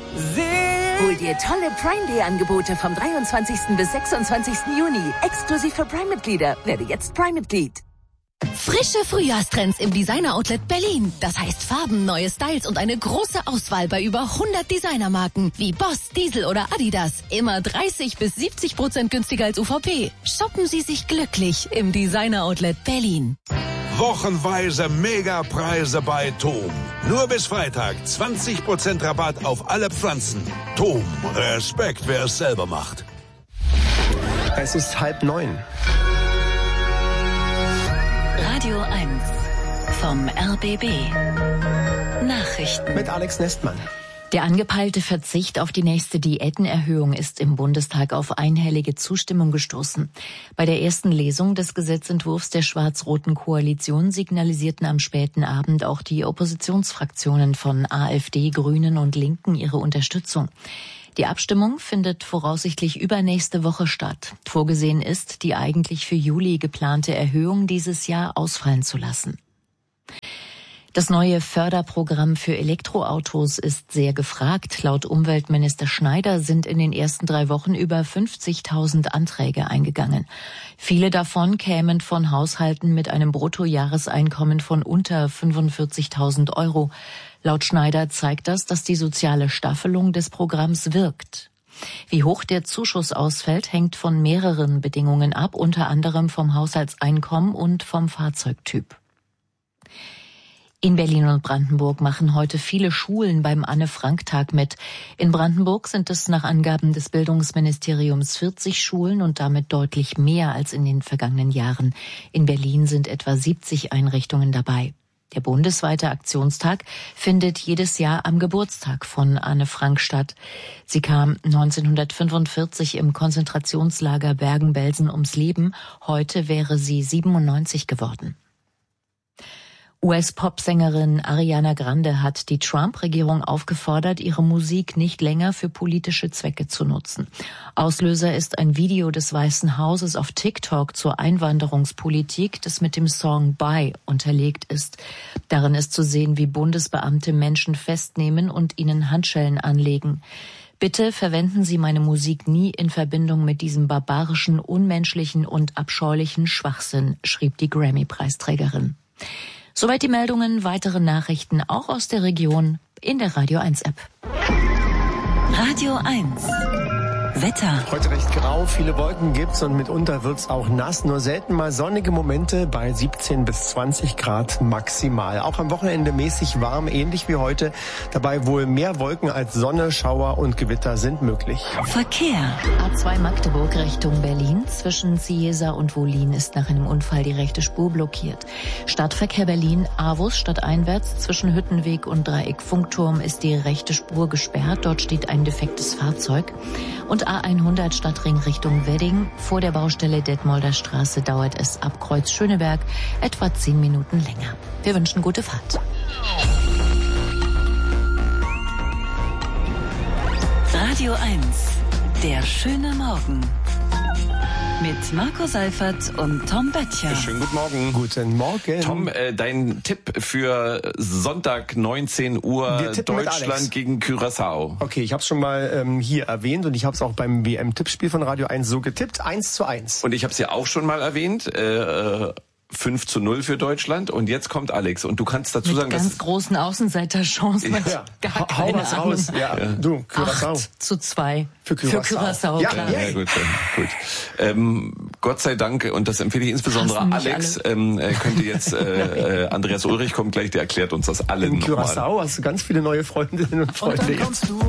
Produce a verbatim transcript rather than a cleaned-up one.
Hol dir tolle Prime Day Angebote vom dreiundzwanzigsten bis sechsundzwanzigsten Juni. Exklusiv für Prime-Mitglieder. Werde jetzt Prime-Mitglied. Frische Frühjahrstrends im Designer Outlet Berlin. Das heißt Farben, neue Styles und eine große Auswahl bei über hundert Designermarken wie Boss, Diesel oder Adidas. Immer dreißig bis siebzig Prozent günstiger als U V P. Shoppen Sie sich glücklich im Designer Outlet Berlin. Wochenweise Megapreise bei Tom. Nur bis Freitag zwanzig Prozent Rabatt auf alle Pflanzen. Tom, Respekt, wer es selber macht. Es ist halb neun. Radio eins vom R B B. Nachrichten mit Alex Nestmann. Der angepeilte Verzicht auf die nächste Diätenerhöhung ist im Bundestag auf einhellige Zustimmung gestoßen. Bei der ersten Lesung des Gesetzentwurfs der schwarz-roten Koalition signalisierten am späten Abend auch die Oppositionsfraktionen von AfD, Grünen und Linken ihre Unterstützung. Die Abstimmung findet voraussichtlich übernächste Woche statt. Vorgesehen ist, die eigentlich für Juli geplante Erhöhung dieses Jahr ausfallen zu lassen. Das neue Förderprogramm für Elektroautos ist sehr gefragt. Laut Umweltminister Schneider sind in den ersten drei Wochen über fünfzigtausend Anträge eingegangen. Viele davon kämen von Haushalten mit einem Bruttojahreseinkommen von unter fünfundvierzigtausend Euro. Laut Schneider zeigt das, dass die soziale Staffelung des Programms wirkt. Wie hoch der Zuschuss ausfällt, hängt von mehreren Bedingungen ab, unter anderem vom Haushaltseinkommen und vom Fahrzeugtyp. In Berlin und Brandenburg machen heute viele Schulen beim Anne-Frank-Tag mit. In Brandenburg sind es nach Angaben des Bildungsministeriums vierzig Schulen und damit deutlich mehr als in den vergangenen Jahren. In Berlin sind etwa siebzig Einrichtungen dabei. Der bundesweite Aktionstag findet jedes Jahr am Geburtstag von Anne Frank statt. Sie kam neunzehnhundertfünfundvierzig im Konzentrationslager Bergen-Belsen ums Leben. Heute wäre sie siebenundneunzig geworden. U S-Popsängerin Ariana Grande hat die Trump-Regierung aufgefordert, ihre Musik nicht länger für politische Zwecke zu nutzen. Auslöser ist ein Video des Weißen Hauses auf TikTok zur Einwanderungspolitik, das mit dem Song Bye unterlegt ist. Darin ist zu sehen, wie Bundesbeamte Menschen festnehmen und ihnen Handschellen anlegen. Bitte verwenden Sie meine Musik nie in Verbindung mit diesem barbarischen, unmenschlichen und abscheulichen Schwachsinn, schrieb die Grammy-Preisträgerin. Soweit die Meldungen, weitere Nachrichten auch aus der Region in der Radio eins App. Radio eins. Wetter. Heute recht grau, viele Wolken gibt's und mitunter wird's auch nass. Nur selten mal sonnige Momente bei siebzehn bis zwanzig Grad maximal. Auch am Wochenende mäßig warm, ähnlich wie heute. Dabei wohl mehr Wolken als Sonne, Schauer und Gewitter sind möglich. Verkehr. A zwei Magdeburg Richtung Berlin. Zwischen Ciesa und Wohlin ist nach einem Unfall die rechte Spur blockiert. Stadtverkehr Berlin, Avus stadteinwärts. Zwischen Hüttenweg und Dreieck Funkturm ist die rechte Spur gesperrt. Dort steht ein defektes Fahrzeug. Und A hundert Stadtring Richtung Wedding. Vor der Baustelle Detmolder Straße dauert es ab Kreuz Schöneberg etwa zehn Minuten länger. Wir wünschen gute Fahrt. Radio eins. Der schöne Morgen. Mit Marco Seifert und Tom Böttcher. Schönen guten Morgen. Guten Morgen. Tom, äh, dein Tipp für Sonntag neunzehn Uhr Deutschland gegen Curaçao. Okay, ich habe es schon mal ähm, hier erwähnt und ich habe es auch beim W M-Tippspiel von Radio eins so getippt. eins zu eins. Und ich habe es ja auch schon mal erwähnt. Äh, fünf zu null für Deutschland und jetzt kommt Alex und du kannst dazu Mit sagen, ganz dass großen Außenseiterchancen. Ja. Gar Hau keine was Ahnung. raus. Ja, ja. Du, Curaçao. acht zu zwei. Für Curaçao. Für Curaçao, ja, klar. ja. Ja, gut, gut. Ähm, Gott sei Dank, und das empfehle ich insbesondere Alex, ähm, äh, könnte jetzt, äh, äh, Andreas Ulrich kommt gleich, der erklärt uns das allen In nochmal. Curaçao hast du ganz viele neue Freundinnen und Freunde. Und dann kommst du